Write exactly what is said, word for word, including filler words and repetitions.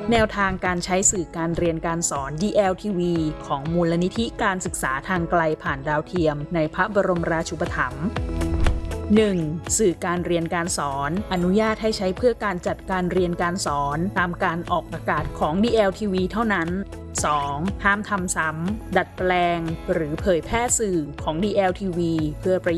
แนวทางการใช้สื่อการเรียนการสอน ดี แอล ที วี ของมูลนิธิการศึกษาทางไกลผ่านดาวเทียมในพระบรมราชูปถัมภ์ หนึ่ง. สื่อการเรียนการสอนอนุญาตให้ใช้เพื่อการจัดการเรียนการสอนตามการออกอากาศของ ดี แอล ที วี เท่านั้น สอง. ห้ามทำซ้ำดัดแปลงหรือเผยแพร่สื่อของ ดี แอล ที วี เพื่อประ